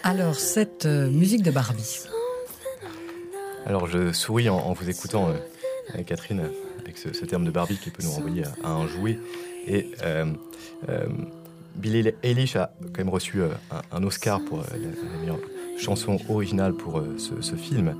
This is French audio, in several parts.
Alors, cette musique de Barbie. Alors, je souris en vous écoutant, Catherine, avec ce terme de Barbie qui peut nous renvoyer à un jouet. Et Billie Eilish a quand même reçu un Oscar pour la meilleure chanson originale pour ce film.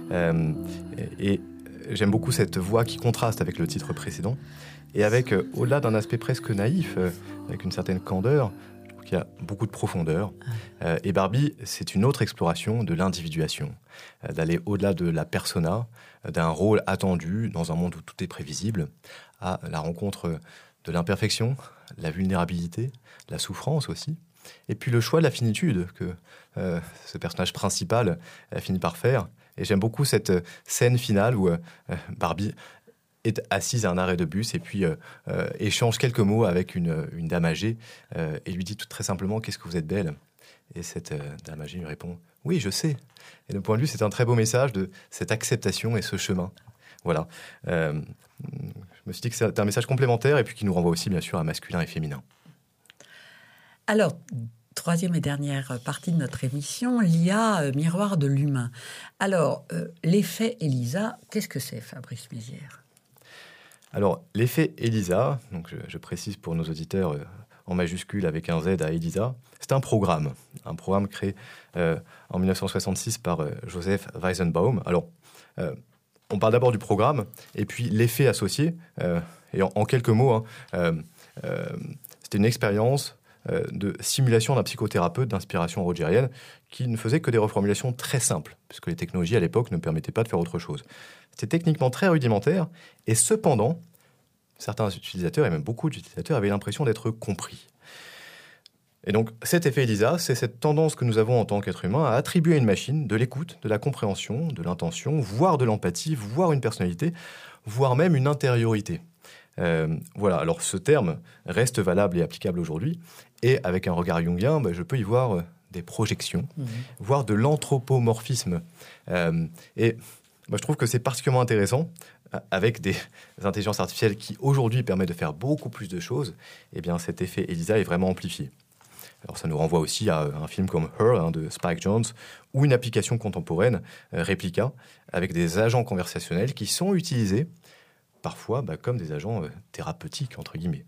Et j'aime beaucoup cette voix qui contraste avec le titre précédent. Et avec, au-delà d'un aspect presque naïf, avec une certaine candeur, je trouve qu'il y a beaucoup de profondeur. Et Barbie, c'est une autre exploration de l'individuation, d'aller au-delà de la persona, d'un rôle attendu dans un monde où tout est prévisible, à la rencontre de l'imperfection, la vulnérabilité, la souffrance aussi, et puis le choix de la finitude que ce personnage principal finit par faire. Et j'aime beaucoup cette scène finale où Barbie est assise à un arrêt de bus et puis échange quelques mots avec une dame âgée et lui dit tout très simplement « Qu'est-ce que vous êtes belle ?» Et cette dame âgée lui répond « Oui, je sais ». Et de point de vue, c'est un très beau message de cette acceptation et ce chemin. Voilà. Je me suis dit que c'est un message complémentaire et puis qui nous renvoie aussi, bien sûr, à masculin et féminin. Alors, troisième et dernière partie de notre émission, l'IA, miroir de l'humain. Alors, l'effet Elisa, qu'est-ce que c'est, Fabrice Mézières ? Alors, l'effet Elisa, donc je précise pour nos auditeurs en majuscule avec un Z à Elisa, c'est un programme créé en 1966 par Joseph Weizenbaum. Alors, on parle d'abord du programme et puis l'effet associé. Et en quelques mots, c'était une expérience de simulation d'un psychothérapeute d'inspiration rogerienne qui ne faisait que des reformulations très simples, puisque les technologies à l'époque ne permettaient pas de faire autre chose. C'était techniquement très rudimentaire, et cependant, certains utilisateurs, et même beaucoup d'utilisateurs, avaient l'impression d'être compris. Et donc, cet effet Elisa, c'est cette tendance que nous avons en tant qu'être humain à attribuer à une machine de l'écoute, de la compréhension, de l'intention, voire de l'empathie, voire une personnalité, voire même une intériorité. Voilà, alors ce terme reste valable et applicable aujourd'hui, et avec un regard jungien, je peux y voir des projections, voire de l'anthropomorphisme. Et je trouve que c'est particulièrement intéressant, avec des intelligences artificielles qui aujourd'hui permettent de faire beaucoup plus de choses, et bien cet effet Elisa est vraiment amplifié. Alors ça nous renvoie aussi à un film comme Her de Spike Jonze, ou une application contemporaine, Replica, avec des agents conversationnels qui sont utilisés parfois comme des agents thérapeutiques, entre guillemets.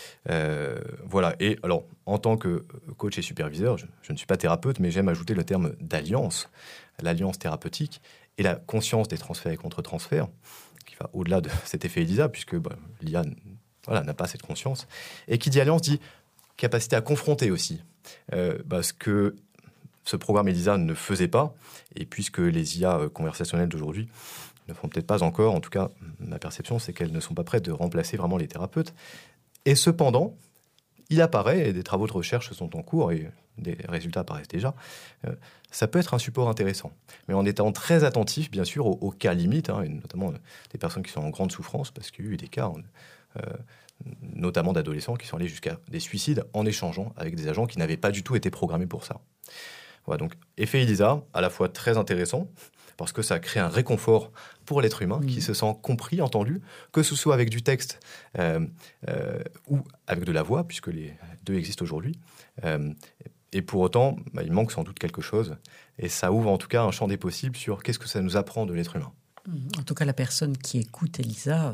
Voilà. Et alors, en tant que coach et superviseur, je ne suis pas thérapeute, mais j'aime ajouter le terme d'alliance, l'alliance thérapeutique, et la conscience des transferts et contre-transferts, qui va au-delà de cet effet Elisa, puisque l'IA n'a pas cette conscience. Et qui dit alliance dit capacité à confronter aussi, ce que ce programme Elisa ne faisait pas, et puisque les IA conversationnelles d'aujourd'hui ne font peut-être pas encore, en tout cas, ma perception, c'est qu'elles ne sont pas prêtes de remplacer vraiment les thérapeutes. Et cependant, il apparaît, et des travaux de recherche sont en cours, et des résultats apparaissent déjà, ça peut être un support intéressant. Mais en étant très attentif, bien sûr, aux cas limites, et notamment des personnes qui sont en grande souffrance, parce qu'il y a eu des cas, notamment d'adolescents, qui sont allés jusqu'à des suicides en échangeant avec des agents qui n'avaient pas du tout été programmés pour ça. Voilà, donc, effet Elisa, à la fois très intéressant, parce que ça crée un réconfort pour l'être humain qui se sent compris, entendu, que ce soit avec du texte ou avec de la voix, puisque les deux existent aujourd'hui. Et pour autant, il manque sans doute quelque chose. Et ça ouvre en tout cas un champ des possibles sur qu'est-ce que ça nous apprend de l'être humain. En tout cas, la personne qui écoute Elisa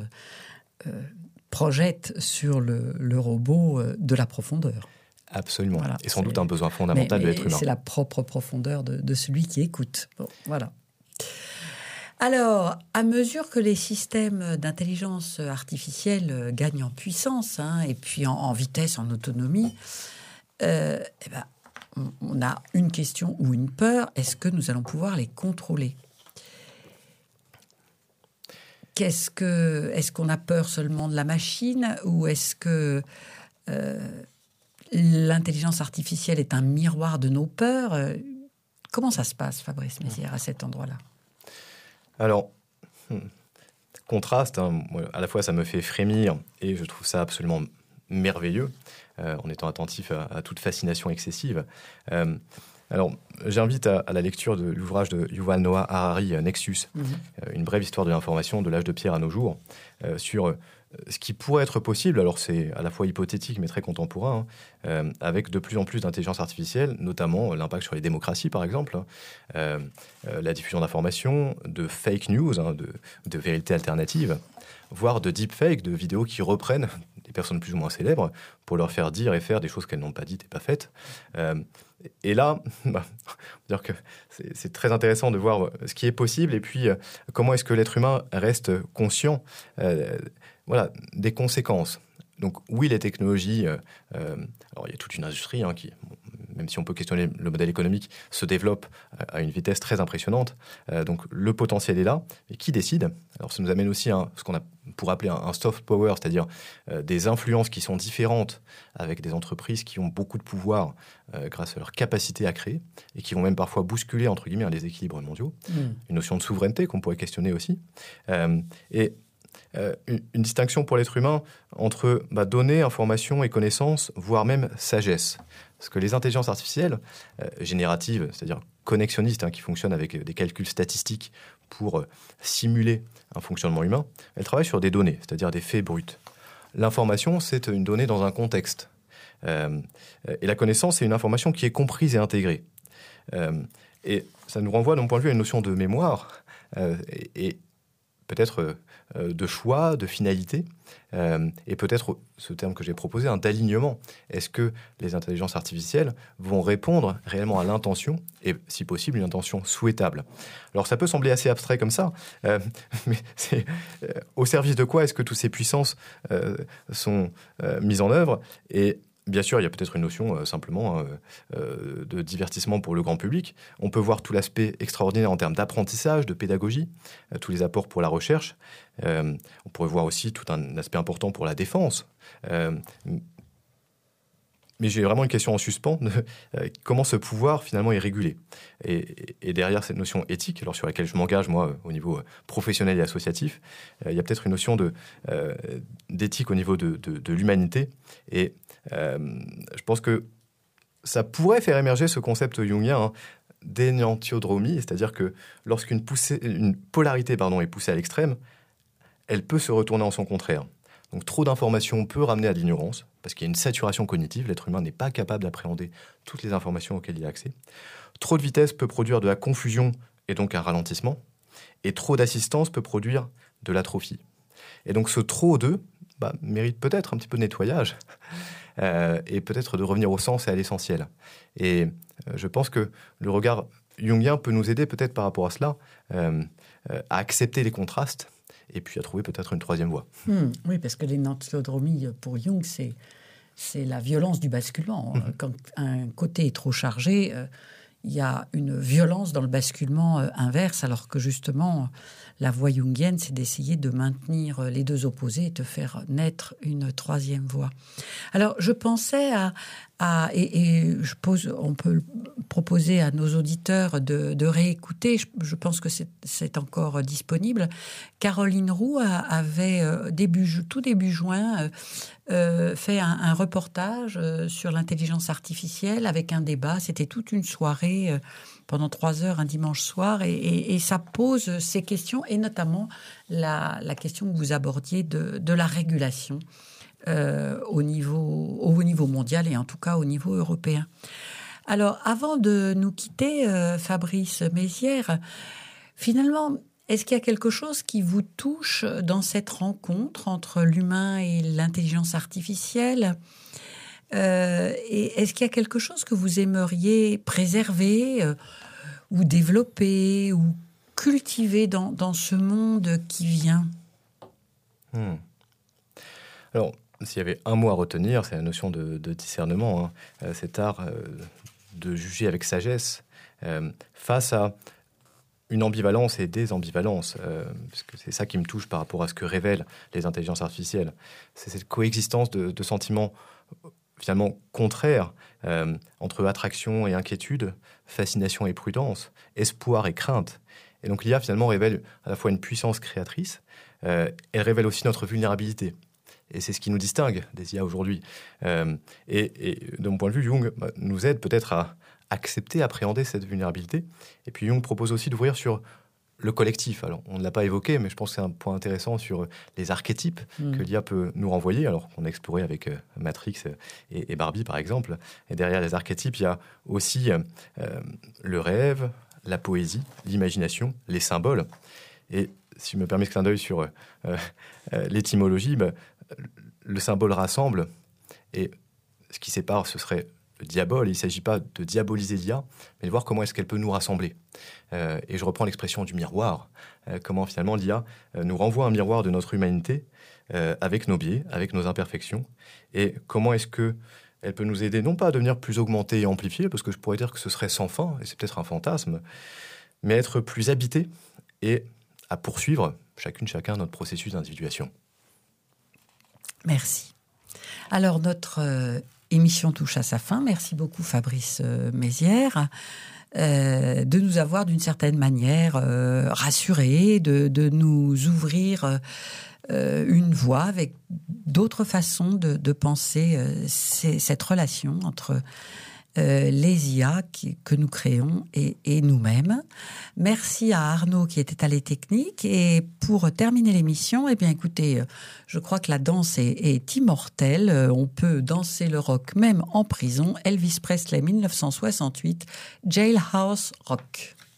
projette sur le robot de la profondeur. Absolument. Voilà, et sans doute un besoin fondamental de l'être humain. C'est la propre profondeur de celui qui écoute. Bon, voilà. Alors, à mesure que les systèmes d'intelligence artificielle gagnent en puissance, et puis en vitesse, en autonomie, on a une question ou une peur. Est-ce que nous allons pouvoir les contrôler ? Est-ce qu'on a peur seulement de la machine, ou est-ce que l'intelligence artificielle est un miroir de nos peurs ? Comment ça se passe, Fabrice Mézières, à cet endroit-là ? Alors, contraste, à la fois ça me fait frémir et je trouve ça absolument merveilleux, en étant attentif à toute fascination excessive. Alors, j'invite à la lecture de l'ouvrage de Yuval Noah Harari, Nexus, une brève histoire de l'information de l'âge de pierre à nos jours, sur ce qui pourrait être possible, alors c'est à la fois hypothétique mais très contemporain, avec de plus en plus d'intelligence artificielle, notamment l'impact sur les démocraties par exemple, la diffusion d'informations, de fake news, de vérités alternatives, voire de deepfake, de vidéos qui reprennent des personnes plus ou moins célèbres pour leur faire dire et faire des choses qu'elles n'ont pas dites et pas faites. Et là, on va dire que c'est très intéressant de voir ce qui est possible et puis comment est-ce que l'être humain reste conscient des conséquences. Donc oui, les technologies, alors il y a toute une industrie qui, même si on peut questionner le modèle économique, se développe à une vitesse très impressionnante. Donc le potentiel est là. Et qui décide? Alors ça nous amène aussi à ce qu'on pourrait appeler un soft power, c'est-à-dire des influences qui sont différentes avec des entreprises qui ont beaucoup de pouvoir grâce à leur capacité à créer et qui vont même parfois bousculer, entre guillemets, les équilibres mondiaux. Une notion de souveraineté qu'on pourrait questionner aussi. Une distinction pour l'être humain entre données, informations et connaissances, voire même sagesse. Parce que les intelligences artificielles génératives, c'est-à-dire connexionnistes, qui fonctionnent avec des calculs statistiques pour simuler un fonctionnement humain, elles travaillent sur des données, c'est-à-dire des faits bruts. L'information, c'est une donnée dans un contexte. Et la connaissance, c'est une information qui est comprise et intégrée. Et ça nous renvoie, de mon point de vue, à une notion de mémoire et peut-être de choix, de finalité, et peut-être ce terme que j'ai proposé, d'alignement. Est-ce que les intelligences artificielles vont répondre réellement à l'intention, et si possible, une intention souhaitable? Alors ça peut sembler assez abstrait comme ça, mais c'est au service de quoi est-ce que toutes ces puissances sont mises en œuvre? Et bien sûr, il y a peut-être une notion simplement de divertissement pour le grand public. On peut voir tout l'aspect extraordinaire en termes d'apprentissage, de pédagogie, tous les apports pour la recherche. On pourrait voir aussi tout un aspect important pour la défense. Mais j'ai vraiment une question en suspens de comment ce pouvoir finalement est régulé. Et derrière cette notion éthique, alors sur laquelle je m'engage moi au niveau professionnel et associatif, il y a peut-être une notion d'éthique au niveau de l'humanité. Et je pense que ça pourrait faire émerger ce concept jungien d'énantiodromie, c'est-à-dire que lorsqu'une polarité est poussée à l'extrême, elle peut se retourner en son contraire. Donc trop d'informations peut ramener à de l'ignorance, parce qu'il y a une saturation cognitive, l'être humain n'est pas capable d'appréhender toutes les informations auxquelles il a accès. Trop de vitesse peut produire de la confusion et donc un ralentissement, et trop d'assistance peut produire de l'atrophie. Et donc ce trop de mérite peut-être un petit peu de nettoyage, et peut-être de revenir au sens et à l'essentiel. Et je pense que le regard jungien peut nous aider peut-être par rapport à cela, à accepter les contrastes, et puis à trouver peut-être une troisième voie. Oui, parce que l'énantiodromie, pour Jung, c'est la violence du basculement. Quand un côté est trop chargé, il y a une violence dans le basculement inverse, alors que justement, la voie jungienne, c'est d'essayer de maintenir les deux opposés et de faire naître une troisième voie. Alors, je pensais on peut proposer à nos auditeurs de réécouter, je pense que c'est encore disponible. Caroline Roux avait, tout début juin, fait un reportage sur l'intelligence artificielle avec un débat. C'était toute une soirée, pendant 3 heures, un dimanche soir, et ça pose ces questions, et notamment la question que vous abordiez de la régulation au niveau mondial et en tout cas au niveau européen. Alors, avant de nous quitter, Fabrice Mézières, finalement, est-ce qu'il y a quelque chose qui vous touche dans cette rencontre entre l'humain et l'intelligence artificielle ? Et est-ce qu'il y a quelque chose que vous aimeriez préserver ou développer ou cultiver dans ce monde qui vient ? Alors, s'il y avait un mot à retenir, c'est la notion de discernement, cet art de juger avec sagesse face à une ambivalence et des ambivalences, parce que c'est ça qui me touche par rapport à ce que révèlent les intelligences artificielles. C'est cette coexistence de sentiments finalement contraires entre attraction et inquiétude, fascination et prudence, espoir et crainte. Et donc l'IA finalement révèle à la fois une puissance créatrice, elle révèle aussi notre vulnérabilité. Et c'est ce qui nous distingue des IA aujourd'hui. Et de mon point de vue, Jung nous aide peut-être à accepter, appréhender cette vulnérabilité. Et puis Jung propose aussi d'ouvrir sur le collectif. Alors, on ne l'a pas évoqué, mais je pense que c'est un point intéressant sur les archétypes que l'IA peut nous renvoyer, alors qu'on a exploré avec Matrix et Barbie, par exemple. Et derrière les archétypes, il y a aussi le rêve, la poésie, l'imagination, les symboles. Et si je me permets ce clin d'œil sur l'étymologie, le symbole rassemble, et ce qui sépare, ce serait le diabole. Il ne s'agit pas de diaboliser l'IA, mais de voir comment est-ce qu'elle peut nous rassembler. Et je reprends l'expression du miroir. Comment finalement l'IA nous renvoie un miroir de notre humanité avec nos biais, avec nos imperfections. Et comment est-ce qu'elle peut nous aider, non pas à devenir plus augmentée et amplifiée, parce que je pourrais dire que ce serait sans fin, et c'est peut-être un fantasme, mais être plus habité et à poursuivre chacun notre processus d'individuation. Merci. Alors, notre émission touche à sa fin. Merci beaucoup, Fabrice Mézières, de nous avoir d'une certaine manière rassurés, de nous ouvrir une voie avec d'autres façons de penser cette relation entre les IA que nous créons et nous-mêmes. Merci à Arnaud qui était à les techniques. Et pour terminer l'émission, eh bien, écoutez, je crois que la danse est immortelle. On peut danser le rock même en prison. Elvis Presley, 1968, Jailhouse Rock.